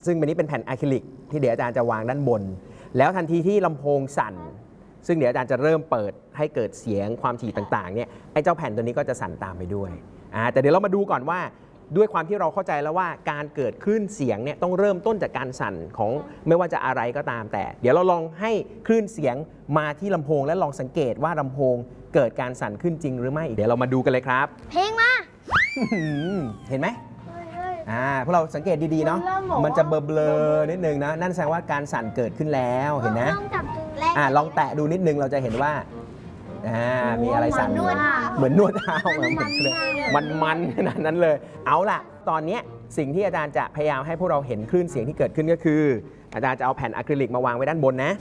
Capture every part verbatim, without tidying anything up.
ซึ่งอันนี้เป็นแผ่นอะคริลิกที่เดี๋ยวอาจารย์จะวางด้านบนแล้วทันทีที่ลำโพงสั่นซึ่งเดี๋ยวอาจารย์จะเริ่มเปิดให้เกิดเสียงความถี่ต่างๆเนี่ยไอ้เจ้าแผ่นตัวนี้ก็จะสั่นตามไปด้วยอ่าแต่เดี๋ยวเรามาดูก่อนว่าด้วยความที่เราเข้าใจแล้วว่าการเกิดคลื่นเสียงเนี่ยต้องเริ่มต้นจากการสั่นของไม่ว่าจะอะไรก็ตามแต่เดี๋ยวเราลองให้คลื่นเสียงมาที่ลำโพงและลองสังเกตว่าลำโพงเกิดการสั่นขึ้นจริงหรือไม่เดี๋ยวเรามาดูกันเลยครับเพลงมาเห็นไหมอ่าพวกเราสังเกตดีๆเนาะมันจะเบลอๆนิดนึงนะนั่นแสดงว่าการสั่นเกิดขึ้นแล้วเห็นนะอ่าลองแตะดูนิดนึงเราจะเห็นว่าอ่ามีอะไรสั่นเหมือนนวดเท้าเหมือนเลยมันมันขนาดนั้นเลยเอาล่ะตอนนี้สิ่งที่อาจารย์จะพยายามให้พวกเราเห็นคลื่นเสียงที่เกิดขึ้นก็คืออาจารย์จะเอาแผ่นอะคริลิกมาวางไว้ด้านบนนะ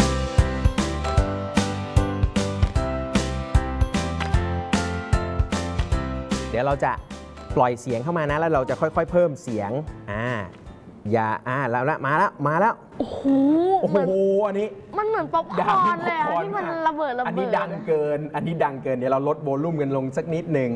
เดี๋ยวเราจะปล่อยเสียงเข้ามานะแล้วเราจะค่อยๆเพิ่มเสียงอ่าอย่าอ่าแล้วละมาแล้วมาแล้วโอ้โหโอ้โหอันนี้มันเหมือนป๊อปคอร์นเลยที่มันระเบิดระเบิดอันนี้ดังเกินอันนี้ดังเกินเดี๋ยวเราลดโวลูมกันลงสักนิดหนึ่ง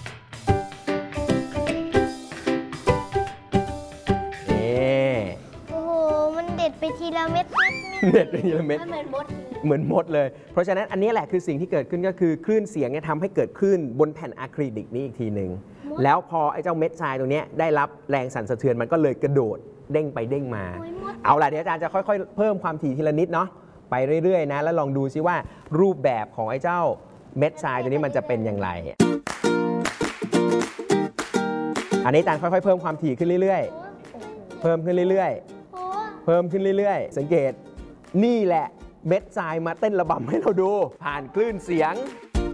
โอ้โหมันเด็ดไปทีละเม็ดเด็ดไปทีละเม็ดเหมือนมดเหมือนมดเลยเพราะฉะนั้นอันนี้แหละคือสิ่งที่เกิดขึ้นก็คือคลื่นเสียงเนี่ยทำให้เกิดขึ้นบนแผ่นอะคริลิกนี้อีกทีหนึ่งแล้วพอไอ้เจ้าเม็ดทรายตรงนี้ได้รับแรงสั่นสะเทือนมันก็เลยกระโดดเด้งไปเด้งมาเอาล่ะเดี๋ยวอาจารย์จะค่อยๆเพิ่มความถี่ทีละนิดเนาะไปเรื่อยๆนะแล้วลองดูซิว่ารูปแบบของไอ้เจ้าเม็ดทรายตัวนี้มันจะเป็นอย่างไรอันนี้อาจารย์ค่อยๆเพิ่มความถี่ขึ้นเรื่อยๆเพิ่มขึ้นเรื่อยๆเพิ่มขึ้นเรื่อยๆสังเกตนี่แหละเม็ดทรายมาเต้นระบำให้เราดูผ่านคลื่นเสียง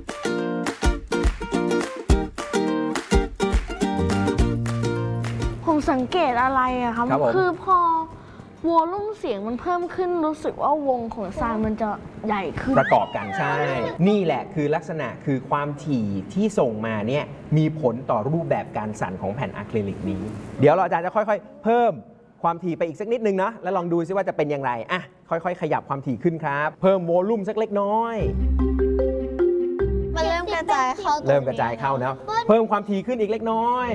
ผมสังเกตอะไรอะครับคือพอวอลลุ่มเสียงมันเพิ่มขึ้นรู้สึกว่าวงของทรายมันจะใหญ่ขึ้นประกอบกันใช่นี่แหละคือลักษณะคือความถี่ที่ส่งมาเนี่ยมีผลต่อรูปแบบการสั่นของแผ่นอะคริลิกนี้เดี๋ยวเราอาจารย์จะค่อยๆเพิ่มความถี่ไปอีกสักนิดนึงนะแล้วลองดูซิว่าจะเป็นอย่างไรอ่ะค่อยๆขยับความถี่ขึ้นครับเพิ่มโวลูมสักเล็กน้อยมันเริ่มกระจายเข้าเริ่มกระจายเข้าแล้วเพิ่มความถี่ขึ้นอีกเล็กน้อย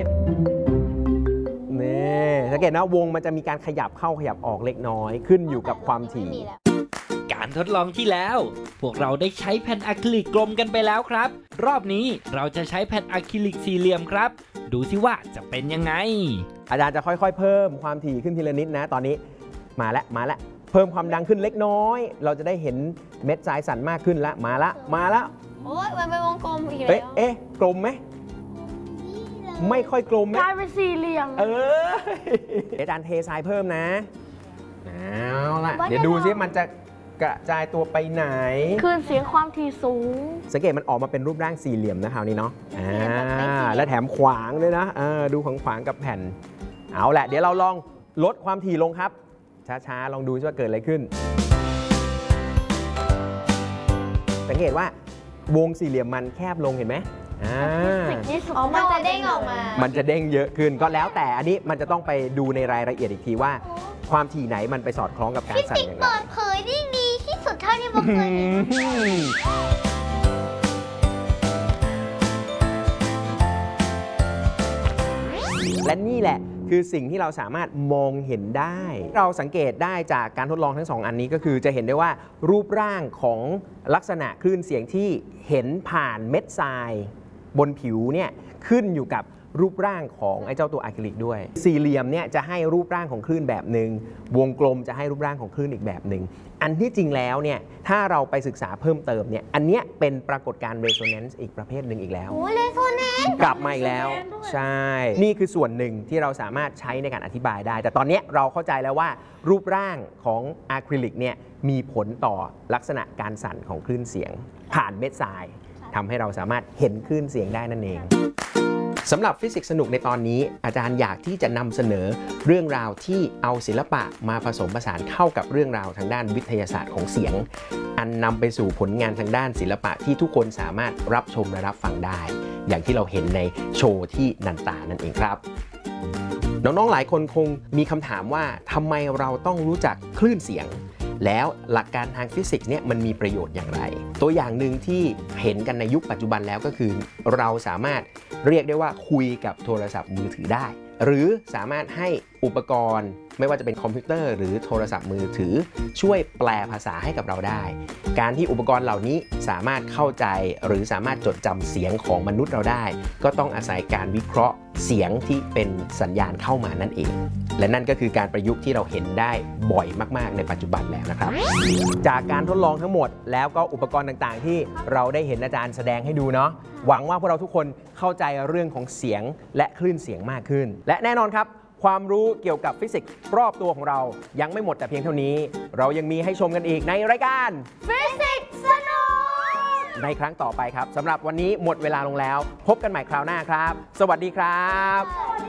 นี่สังเกตนะวงมันจะมีการขยับเข้าขยับออกเล็กน้อยขึ้นอยู่กับความถี่การทดลองที่แล้วพวกเราได้ใช้แผ่นอะคริลิกกลมกันไปแล้วครับรอบนี้เราจะใช้แผ่นอะคริลิกสี่เหลี่ยมครับดูสิว่าจะเป็นยังไงอาจารย์จะค่อยๆเพิ่มความถี่ขึ้นทีละนิดนะตอนนี้มาแล้วมาแล้วเพิ่มความดังขึ้นเล็กน้อยเราจะได้เห็นเม็ดทรายสั่นมากขึ้นละมาละมาละโอ้ยมันเป็นวงกลมอีกแล้วเอ๊ะเอ๊ะกลมไหมไม่ค่อยกลมไหมกลายเป็นสี่เหลี่ยมเอออาจารย์เททรายเพิ่มนะเอาละเดี๋ยวดูซิมันจะกระจายตัวไปไหนคลื่นเสียงความถี่สูงสังเกตมันออกมาเป็นรูปร่างสี่เหลี่ยมนะคราวนี้เนาะอ่าและแถมขวางด้วยนะอ่าดูขวางขวางกับแผ่นเอาแหละเดี๋ยวเราลองลดความถี่ลงครับช้าๆลองดูว่าเกิดอะไรขึ้นสังเกตว่าวงสี่เหลี่ยมมันแคบลงเห็นไหมอ่าอ๋อมันจะเด้งออกมามันจะเด้งเยอะขึ้นก็แล้วแต่อันนี้มันจะต้องไปดูในรายละเอียดอีกทีว่าความถี่ไหนมันไปสอดคล้องกับการสั่นอย่างไรเปิดเผยได้ดีที่สุดเท่าที่ผมเคยเห็นและนี่แหละคือสิ่งที่เราสามารถมองเห็นได้เราสังเกตได้จากการทดลองทั้งสองอันนี้ก็คือจะเห็นได้ว่ารูปร่างของลักษณะคลื่นเสียงที่เห็นผ่านเม็ดทรายบนผิวเนี่ยขึ้นอยู่กับรูปร่างของไอ้เจ้าตัวอะคริลิกด้วยสี่เหลี่ยมเนี่ยจะให้รูปร่างของคลื่นแบบหนึ่งวงกลมจะให้รูปร่างของคลื่นอีกแบบหนึ่งอันที่จริงแล้วเนี่ยถ้าเราไปศึกษาเพิ่มเติมเนี่ยอันเนี้ยเป็นปรากฏการณ์ resonance อีกประเภทหนึ่งอีกแล้ว resonance กลับมาอีกแล้วใช่นี่คือส่วนหนึ่งที่เราสามารถใช้ในการอธิบายได้แต่ตอนนี้เราเข้าใจแล้วว่ารูปร่างของอะคริลิกเนี่ยมีผลต่อลักษณะการสั่นของคลื่นเสียงผ่านเม็ดทรายทำให้เราสามารถเห็นคลื่นเสียงได้นั่นเองสำหรับฟิสิกส์สนุกในตอนนี้อาจารย์อยากที่จะนำเสนอเรื่องราวที่เอาศิลปะมาผสมผสานเข้ากับเรื่องราวทางด้านวิทยาศาสตร์ของเสียงอันนำไปสู่ผลงานทางด้านศิลปะที่ทุกคนสามารถรับชมและรับฟังได้อย่างที่เราเห็นในโชว์ที่นันตานั่นเองครับน้องๆหลายคนคงมีคำถามว่าทำไมเราต้องรู้จักคลื่นเสียงแล้วหลักการทางฟิสิกส์เนี่ยมันมีประโยชน์อย่างไรตัวอย่างหนึ่งที่เห็นกันในยุคปัจจุบันแล้วก็คือเราสามารถเรียกได้ว่าคุยกับโทรศัพท์มือถือได้หรือสามารถให้อุปกรณ์ไม่ว่าจะเป็นคอมพิวเตอร์หรือโทรศัพท์มือถือช่วยแปลภาษาให้กับเราได้ การที่อุปกรณ์เหล่านี้สามารถเข้าใจหรือสามารถจดจำเสียงของมนุษย์เราได้ก็ต้องอาศัยการวิเคราะห์เสียงที่เป็นสัญญาณเข้ามานั่นเองและนั่นก็คือการประยุกต์ที่เราเห็นได้บ่อยมากๆในปัจจุบันแล้วนะครับจากการทดลองทั้งหมดแล้วก็อุปกรณ์ต่างๆที่เราได้เห็นอาจารย์แสดงให้ดูเนาะหวังว่าพวกเราทุกคนเข้าใจเรื่องของเสียงและคลื่นเสียงมากขึ้นและแน่นอนครับความรู้เกี่ยวกับฟิสิกส์รอบตัวของเรายังไม่หมดแต่เพียงเท่านี้เรายังมีให้ชมกันอีกในรายการฟิสิกส์สนุกในครั้งต่อไปครับสำหรับวันนี้หมดเวลาลงแล้วพบกันใหม่คราวหน้าครับสวัสดีครับ